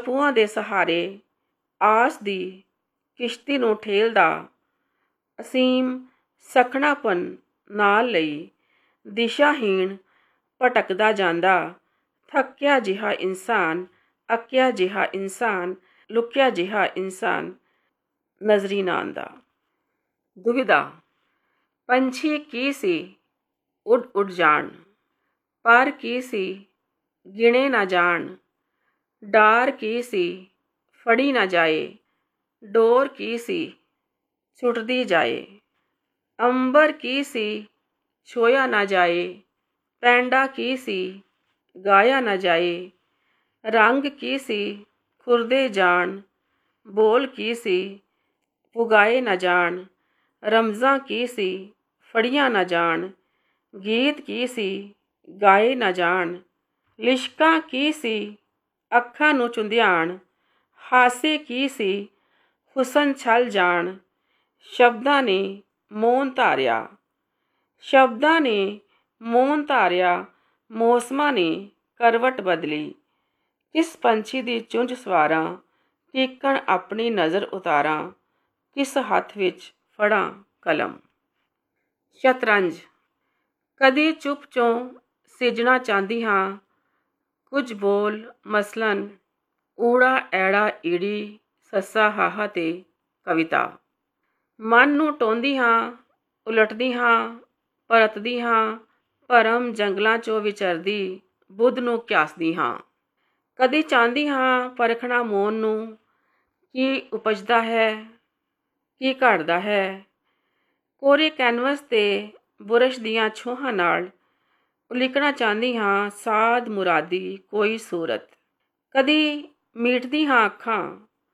ਟਪੂਆਂ ਦੇ ਸਹਾਰੇ ਆਸ ਦੀ ਕਿਸ਼ਤੀ ਨੂੰ ਠੇਲਦਾ, ਅਸੀਮ ਸਖਣਾਪਨ ਨਾਲ ਲਈ ਦਿਸ਼ਾਹੀਣ ਭਟਕਦਾ ਜਾਂਦਾ, ਥੱਕਿਆ ਜਿਹਾ ਇਨਸਾਨ, ਅੱਕਿਆ ਜਿਹਾ ਇਨਸਾਨ, ਲੁਕਿਆ ਜਿਹਾ ਇਨਸਾਨ ਨਜ਼ਰੀ ਨਾ ਆਉਂਦਾ। ਦੁਵਿਧਾ। ਪੰਛੀ ਕੀ ਸੀ ਉੱਡ ਉੱਡ ਜਾਣ, ਪਰ ਕੀ ਸੀ ਗਿਣੇ ਨਾ ਜਾਣ, ਡਾਰ ਕੀ ਸੀ ਫੜੀ ਨਾ ਜਾਏ, ਡੋਰ ਕੀ ਸੀ ਛੁੱਟਦੀ ਜਾਏ, ਅੰਬਰ ਕੀ ਸੀ ਛੋਇਆ ਨਾ ਜਾਏ, ਪੈਂਡਾ ਕੀ ਸੀ ਗਾਇਆ ਨਾ ਜਾਏ, ਰੰਗ ਕੀ ਸੀ ਖੁਰਦੇ ਜਾਣ, ਬੋਲ ਕੀ ਸੀ ਪੁਗਾਏ ਨਾ ਜਾਣ, ਰਮਜ਼ਾਂ ਕੀ ਸੀ ਫੜੀਆਂ ਨਾ ਜਾਣ, ਗੀਤ ਕੀ ਸੀ ਗਾਏ ਨਾ ਜਾਣ, ਲਿਸ਼ਕਾਂ ਕੀ ਸੀ ਅੱਖਾਂ ਨੂੰ ਚੁੰਧਿਆਣ, ਹਾਸੇ ਕੀ ਸੀ ਹੁਸਨ ਛਲ ਜਾਣ, ਸ਼ਬਦਾਂ ਨੇ ਮੌਨ ਧਾਰਿਆ, ਸ਼ਬਦਾਂ ਨੇ ਮੌਨ ਧਾਰਿਆ, ਮੌਸਮਾਂ ਨੇ ਕਰਵਟ ਬਦਲੀ, ਕਿਸ ਪੰਛੀ ਦੀ ਚੁੰਝ ਸਵਾਰਾਂ, ਕੀਕਣ ਆਪਣੀ ਨਜ਼ਰ ਉਤਾਰਾਂ, ਕਿਸ ਹੱਥ ਵਿੱਚ ਫੜਾਂ ਕਲਮ। ਸ਼ਤਰੰਜ। ਕਦੀ ਚੁੱਪ ਚੋਂ ਸਿਰਜਣਾ ਚਾਹੁੰਦੀ ਹਾਂ ਕੁਝ ਬੋਲ, ਮਸਲਨ ਊੜਾ ਐੜਾ ਈੜੀ ਸੱਸਾ ਹਾਹਾ ਤੇ ਕਵਿਤਾ। ਮਨ ਨੂੰ ਟੋਂਦੀ ਹਾਂ, ਉਲਟਦੀ ਹਾਂ, ਪਰਤਦੀ ਹਾਂ, ਭਰਮ ਜੰਗਲਾਂ 'ਚੋਂ ਵਿਚਰਦੀ ਬੁੱਧ ਨੂੰ ਕਿਆਸਦੀ ਹਾਂ। ਕਦੀ ਚਾਹੁੰਦੀ ਹਾਂ ਪਰਖਣਾ ਮੌਨ ਨੂੰ, ਕੀ ਉਪਜਦਾ ਹੈ, ਕੀ ਘਟਦਾ ਹੈ। ਕੋਰੇ ਕੈਨਵਸ 'ਤੇ ਬੁਰਸ਼ ਦੀਆਂ ਛੋਹਾਂ ਨਾਲ ਉਲੀਕਣਾ ਚਾਹੁੰਦੀ ਹਾਂ ਸਾਧ ਮੁਰਾਦੀ ਕੋਈ ਸੂਰਤ। ਕਦੀ ਮੀਟਦੀ ਹਾਂ ਅੱਖਾਂ,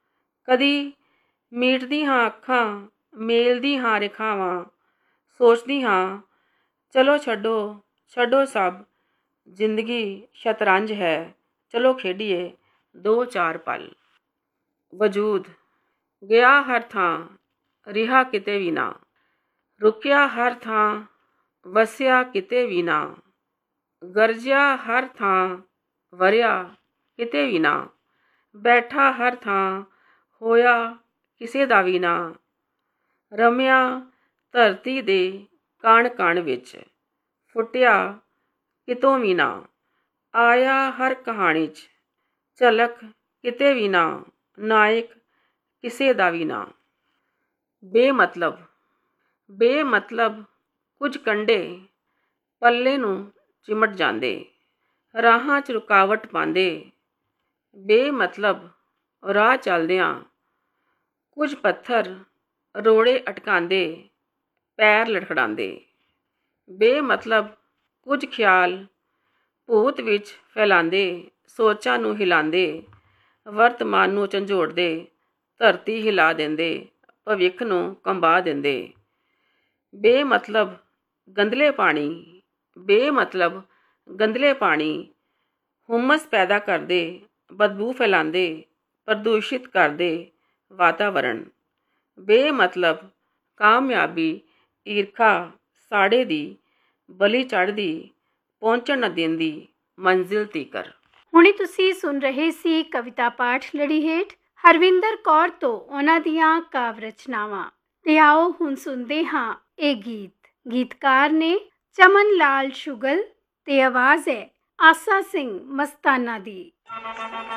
ਕਦੀ ਮੀਟਦੀ ਹਾਂ ਅੱਖਾਂ, ਮੇਲਦੀ ਹਾਂ ਰੇਖਾਵਾਂ, ਸੋਚਦੀ ਹਾਂ ਚਲੋ ਛੱਡੋ ਛੱਡੋ ਸਭ, ਜ਼ਿੰਦਗੀ ਸ਼ਤਰੰਜ ਹੈ, ਚਲੋ ਖੇਡੀਏ ਦੋ ਚਾਰ ਪਲ। ਵਜੂਦ। ਗਿਆ ਹਰ ਥਾਂ, ਰਿਹਾ ਕਿਤੇ ਵੀ ਨਾ, ਰੁਕਿਆ ਹਰ ਥਾਂ, ਵਸਿਆ ਕਿਤੇ ਵੀ ਨਾ, ਗਰਜਿਆ ਹਰ ਥਾਂ, ਵਰਿਆ ਕਿਤੇ ਵੀ ਨਾ, ਬੈਠਾ ਹਰ ਥਾਂ, ਹੋਇਆ ਕਿਸੇ ਦਾ ਵੀ ਨਾ, ਰਮਿਆ ਧਰਤੀ ਦੇ ਕਣ ਕਣ ਵਿੱਚ, ਫੁੱਟਿਆ ਕਿਤੋਂ ਵੀ ਨਾ, ਆਇਆ ਹਰ ਕਹਾਣੀ 'ਚ, ਝਲਕ ਕਿਤੇ ਵੀ ਨਾ, ਨਾਇਕ ਕਿਸੇ ਦਾ ਵੀ ਨਾ। ਬੇਮਤਲਬ। ਬੇਮਤਲਬ ਕੁਝ ਕੰਢੇ ਪੱਲੇ ਨੂੰ ਚਿਮਟ ਜਾਂਦੇ, ਰਾਹਾਂ 'ਚ ਰੁਕਾਵਟ ਪਾਉਂਦੇ, ਬੇਮਤਲਬ ਰਾਹ ਚੱਲਦਿਆਂ ਕੁਝ ਪੱਥਰ ਰੋੜੇ ਅਟਕਾਉਂਦੇ, ਪੈਰ ਲੜਖੜਾਉਂਦੇ, ਬੇਮਤਲਬ ਕੁਝ ਖਿਆਲ ਭੂਤ ਵਿੱਚ ਫੈਲਾਉਂਦੇ, ਸੋਚਾਂ ਨੂੰ ਹਿਲਾਉਂਦੇ, ਵਰਤਮਾਨ ਨੂੰ ਝੰਜੋੜਦੇ, ਧਰਤੀ ਹਿਲਾ ਦਿੰਦੇ, ਭਵਿੱਖ ਨੂੰ ਕੰਬਾ ਦਿੰਦੇ, ਬੇਮਤਲਬ ਗੰਧਲੇ ਪਾਣੀ, ਬੇਮਤਲਬ ਗੰਧਲੇ ਪਾਣੀ, ਹੁਮਸ ਪੈਦਾ ਕਰਦੇ, ਬਦਬੂ ਫੈਲਾਉਂਦੇ, ਪ੍ਰਦੂਸ਼ਿਤ ਕਰਦੇ ਵਾਤਾਵਰਣ, ਬੇਮਤਲਬ ਕਾਮਯਾਬੀ ਈਰਖਾ ਸਾੜੇ ਦੀ ਬਲੀ ਚੜ੍ਹਦੀ, ਪਹੁੰਚਣ ਨਾ ਦਿੰਦੀ ਮੰਜ਼ਿਲ ਤੀਕਰ। ਹੁਣੇ ਤੁਸੀਂ ਸੁਣ ਰਹੇ ਸੀ ਕਵਿਤਾ ਪਾਠ ਲੜੀ ਹੇਠ ਹਰਵਿੰਦਰ ਕੌਰ ਤੋਂ ਉਹਨਾਂ ਦੀਆਂ ਕਾਵ ਰਚਨਾਵਾਂ। ਤੇ ਆਓ ਹੁਣ ਸੁਣਦੇ ਹਾਂ ਇਹ ਗੀਤ। ਗੀਤਕਾਰ ਨੇ ਚਮਨ ਲਾਲ ਸ਼ੁਗਲ ਤੇ ਆਵਾਜ਼ ਹੈ ਆਸਾ ਸਿੰਘ ਮਸਤਾਨਾ ਦੀ।